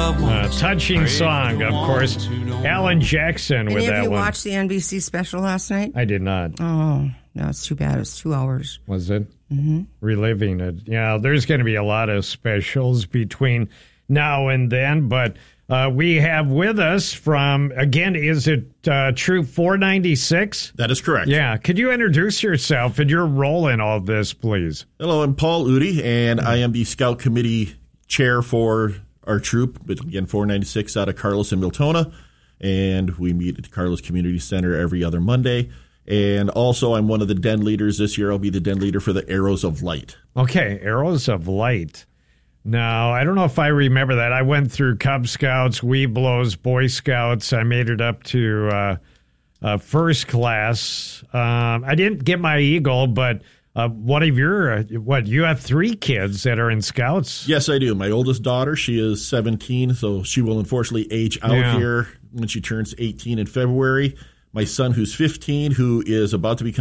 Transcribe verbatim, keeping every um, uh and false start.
loved ones. Uh, touching song, of course. Alan Jackson with Any that of you one. watched the N B C special last night? I did not. Oh, no, it's too bad. It was two hours. Was it? Mm-hmm. Reliving it. Yeah, there's going to be a lot of specials between now and then, but uh, we have with us from, again, is it uh, Troop four ninety-six? That is correct. Yeah. Could you introduce yourself and your role in all this, please? Hello, I'm Paul Udi, and I am the Scout Committee Chair for our troop, but again, four ninety-six out of Carlos and Miltona, and we meet at the Carlos Community Center every other Monday. And also, I'm one of the den leaders this year. I'll be the den leader for the Arrows of Light. Okay, Arrows of Light. Now, I don't know if I remember that. I went through Cub Scouts, Webelos, Boy Scouts. I made it up to uh, uh, first class. Um, I didn't get my Eagle, but uh, one of your, uh, what, you have three kids that are in Scouts? Yes, I do. My oldest daughter, she is seventeen, so she will unfortunately age out Yeah. here when she turns eighteen in February. My son, who's fifteen, who is about to become